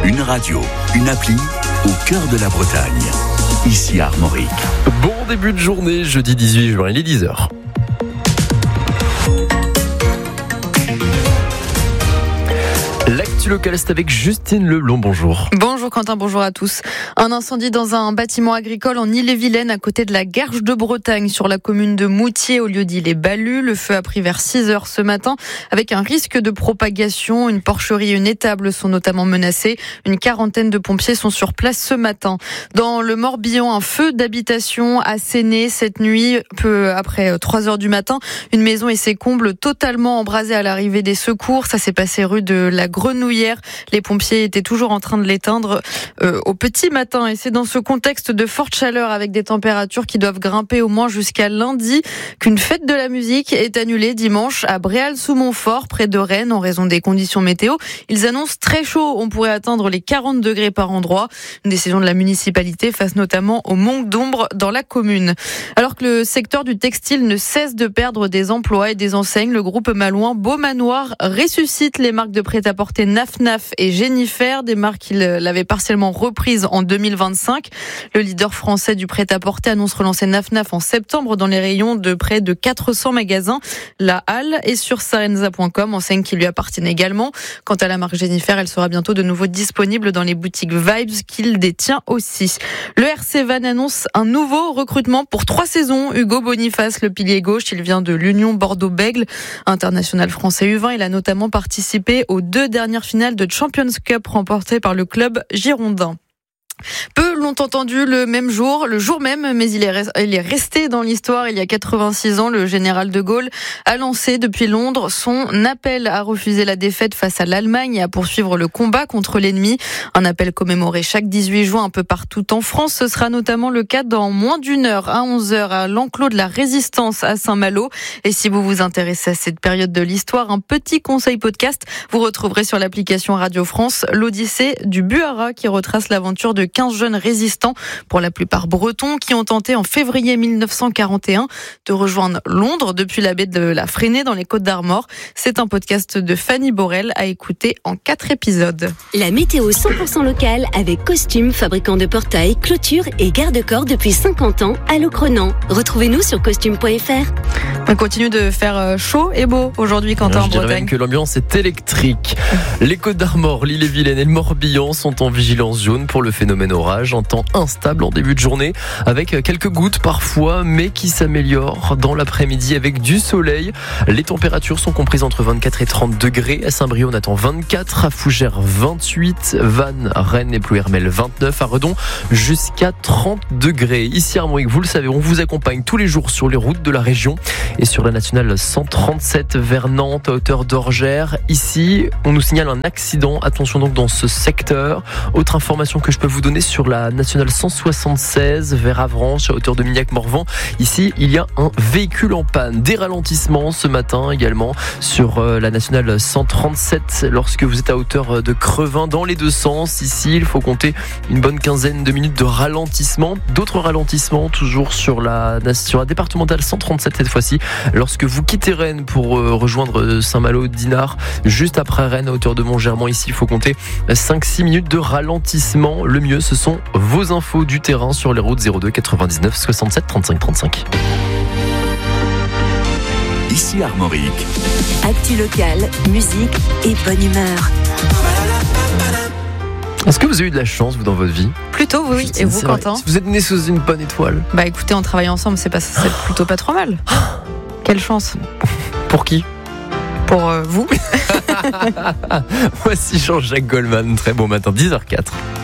Une radio, une appli au cœur de la Bretagne. Ici Armorique. Bon début de journée, jeudi 18 juin, il est 10h. L'actu locale, c'est avec Justine Leblond, bonjour. Bonjour Quentin, bonjour à tous. Un incendie dans un bâtiment agricole en Ille-et-Vilaine, à côté de la Garge de Bretagne, sur la commune de Moutier, au lieu d'Ille-et-Balus. Le feu a pris vers 6h ce matin, avec un risque de propagation. Une porcherie et une étable sont notamment menacées. Une quarantaine de pompiers sont sur place ce matin. Dans le Morbihan, un feu d'habitation a asséné cette nuit, peu après 3h du matin. Une maison et ses combles totalement embrasés à l'arrivée des secours. Ça s'est passé rue de la Grenouillère. Les pompiers étaient toujours en train de l'éteindre au petit matin. Et c'est dans ce contexte de forte chaleur, avec des températures qui doivent grimper au moins jusqu'à lundi, qu'une fête de la musique est annulée dimanche à Bréal-sous-Montfort, près de Rennes, en raison des conditions météo. Ils annoncent très chaud. On pourrait atteindre les 40 degrés par endroit. Une décision de la municipalité face notamment au manque d'ombre dans la commune. Alors que le secteur du textile ne cesse de perdre des emplois et des enseignes, le groupe malouin Beaumanoir ressuscite les marques de prêt-à-porter Naf Naf et Jennifer, des marques qu'il avait partiellement reprises en 2025. Le leader français du prêt-à-porter annonce relancer Naf Naf en septembre dans les rayons de près de 400 magasins. La Halle est sur sarenza.com, enseigne qui lui appartient également. Quant à la marque Jennifer, elle sera bientôt de nouveau disponible dans les boutiques Vibes qu'il détient aussi. Le RC Vannes annonce un nouveau recrutement pour 3 saisons. Hugo Boniface, le pilier gauche, il vient de l'Union Bordeaux-Bègles. International français U20, il a notamment participé aux 2 dernières finales de Champions Cup remportées par le club girondin. Peu l'ont entendu le jour même, mais il est resté dans l'histoire. Il y a 86 ans, le général de Gaulle a lancé depuis Londres son appel à refuser la défaite face à l'Allemagne et à poursuivre le combat contre l'ennemi. Un appel commémoré chaque 18 juin un peu partout en France. Ce sera notamment le cas dans moins d'une heure, à 11h, à l'enclos de la Résistance à Saint-Malo. Et si vous vous intéressez à cette période de l'histoire, un petit conseil podcast, vous retrouverez sur l'application Radio France l'Odyssée du Buhara, qui retrace l'aventure de 15 jeunes résistants, pour la plupart bretons, qui ont tenté en février 1941 de rejoindre Londres depuis la baie de la Fresnay dans les Côtes-d'Armor. C'est un podcast de Fanny Borel à écouter en 4 épisodes. La météo 100% locale avec Costume, fabricant de portails, clôtures et garde-corps depuis 50 ans à Locronan. Retrouvez-nous sur costume.fr. On continue de faire chaud et beau aujourd'hui, Quentin, en Je dirais Bretagne. même que l'ambiance est électrique. Les Côtes-d'Armor, l'Ille-et-Vilaine et le Morbihan sont en vigilance jaune pour le phénomène orage. Un temps instable en début de journée, avec quelques gouttes parfois, mais qui s'améliorent dans l'après-midi avec du soleil. Les températures sont comprises entre 24 et 30 degrés. À Saint-Brieuc, on attend 24, à Fougères 28, Vannes, Rennes et Plouermel 29, à Redon jusqu'à 30 degrés. Ici à Armorique, vous le savez, on vous accompagne tous les jours sur les routes de la région et sur la nationale 137 vers Nantes à hauteur d'Orgères. Ici, on nous signale un accident. Attention donc dans ce secteur. Autre information que je peux vous donner sur la nationale 176 vers Avranches à hauteur de Mignac-Morvan. Ici, il y a un véhicule en panne. Des ralentissements ce matin également sur la nationale 137 lorsque vous êtes à hauteur de Crevin dans les deux sens. Ici, il faut compter une bonne quinzaine de minutes de ralentissement. D'autres ralentissements toujours sur la départementale 137 cette fois-ci lorsque vous quittez Rennes pour rejoindre Saint-Malo-Dinard juste après Rennes à hauteur de Montgermain. Ici, il faut compter 5-6 minutes de ralentissement. Le mieux, ce sont vos infos du terrain sur les routes 02 99 67 35 35. Ici Armorique. Actu locale, musique et bonne humeur. Est-ce que vous avez eu de la chance, vous, dans votre vie ? Plutôt, oui. Et vous, Quentin ? Vous êtes né sous une bonne étoile. Bah écoutez, on travaille ensemble, c'est plutôt pas trop mal. Quelle chance. Pour qui ? Pour vous. Voici Jean-Jacques Goldman. Très bon matin, 10h04.